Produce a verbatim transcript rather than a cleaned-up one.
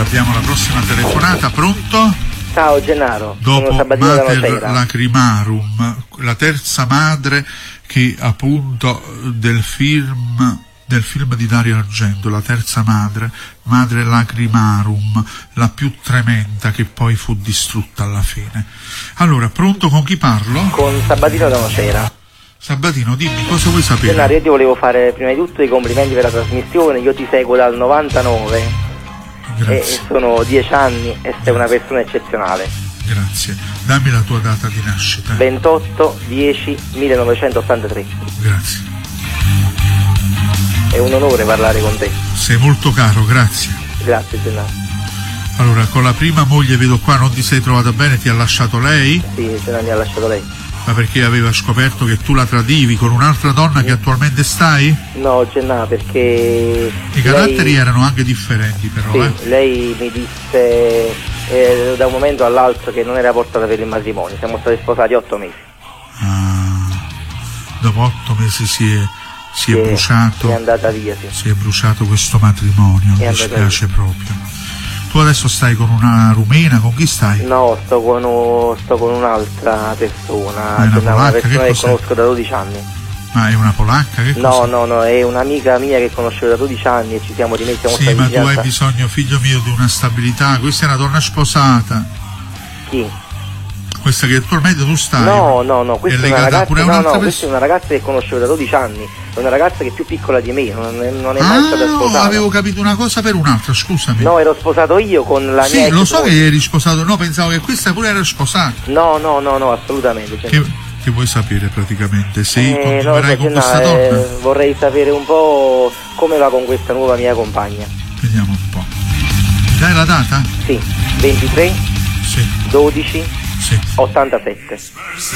abbiamo la prossima telefonata. Pronto? Ciao Gennaro. Dopo sono Sabatino Mater da Nocera. Lacrimarum, la terza madre che appunto del film del film di Dario Argento, la terza madre, Madre Lacrimarum, la più tremenda che poi fu distrutta alla fine. Allora, pronto, con chi parlo? Con Sabatino da Nocera. Sabatino, dimmi, cosa vuoi sapere? Gennaro, io ti volevo fare prima di tutto i complimenti per la trasmissione, io ti seguo dal novantanove. Grazie. E sono dieci anni e sei una persona eccezionale. Grazie. Dammi la tua data di nascita. ventotto dieci millenovecentottantatré. Grazie. È un onore parlare con te. Sei molto caro, grazie. Grazie Gennaro. Allora, con la prima moglie vedo qua non ti sei trovata bene, ti ha lasciato lei? Sì, Gennaro, mi ha lasciato lei. Ma perché aveva scoperto che tu la tradivi con un'altra donna che attualmente stai? No, Gennaro, perché I caratteri lei... erano anche differenti però, sì, eh? lei mi disse eh, da un momento all'altro che non era portata per il matrimonio. Siamo stati sposati otto mesi. Ah, dopo otto mesi si è, si è Sì, bruciato. è andata via, sì. Si è bruciato questo matrimonio, È mi dispiace proprio. Tu adesso stai con una rumena, con chi stai? No, sto con, un- sto con un'altra persona, Ma è una Gennaro, una polacca, persona che che cos'è? conosco da dodici anni. Ma è una polacca? Che No, cos'è? no, no, è un'amica mia che conoscevo da dodici anni e ci siamo rimessi, siamo Sì, stati ma tu hai fidanzati. bisogno, figlio mio, di una stabilità. Questa è una donna sposata. Chi? Questa che attualmente tu stai. No, no, no, questa è, una legata ragazza, pure a no, un'altra no, questa è persona. una ragazza che conoscevo da dodici anni, è una ragazza che è più piccola di me, non è, non è mai Ah, stata no, sposata. avevo capito una cosa per un'altra, scusami. No, ero sposato io con la mia Sì, ex lo so moglie. che eri sposato, no, pensavo che questa pure era sposata. No, no, no, no, assolutamente. Gennaro. Che, che vuoi sapere praticamente? Se Eh, continuerai no, con questa Gennaro, donna? eh, vorrei sapere un po' come va con questa nuova mia compagna. Vediamo un po'. Mi dai la data? Sì, ventitré Sì, dodici sì. ottantasette.